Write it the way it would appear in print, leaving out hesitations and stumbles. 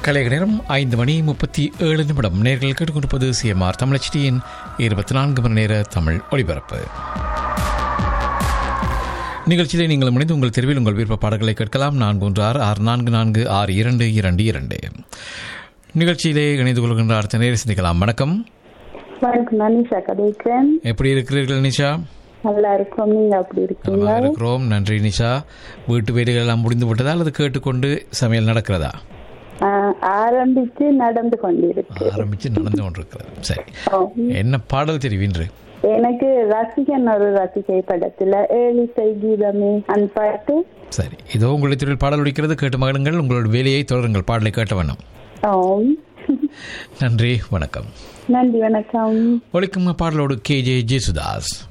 கலைக நேரம் 5:37 நேர்கள் கேட்டுக்கொண்டிருப்பது CMR தமிழச்சியின் 24 மணி நேர தமிழ் ஒளிபரப்பு நிகழ்ச்சியிலே நீங்கள் முனைந்து உங்கள் தெருவில் உங்கள் விருப்ப பாடல்களை கேட்கலாம். 4166446222 நிகழ்ச்சியிலே இணைந்து கொள்கின்ற அடுத்த நேரம் சிந்திக்கலாம். வணக்கம். வணக்கம், நிஷா கதைக்கிறேன். எப்படி இருக்கிறீர்கள் நிஷா? நல்லா இருக்கும். நீங்க அப்படி இருக்கீங்க? இருக்கிறோம், நன்றி நிஷா. வீட்டு வேலைகள் எல்லாம் முடிந்து விட்டதா அல்லது கேட்டுக்கொண்டு சமையல் நடக்கிறதா? ஆரம்பிச்சு நடந்து கொண்டிருக்கிறது. சரி, என்ன பாடல் தெரிவின்று? எனக்கு ரசிகன் ஒரு ரசிகை படத்துல ஏழிசை கீதமே அந்த பாட்டு. சரி, இதோ உங்களுடைய தொழில் பாடல் ஒலிக்கிறது, கேட்டு மகளுங்கள். உங்களோட வேலையை தொடருங்கள், பாடலை கேட்ட வண்ணம். நன்றி, வணக்கம். நன்றி, வணக்கம். ஒலிக்கும் பாடலோடு KJ ஜேசுதாஸ்.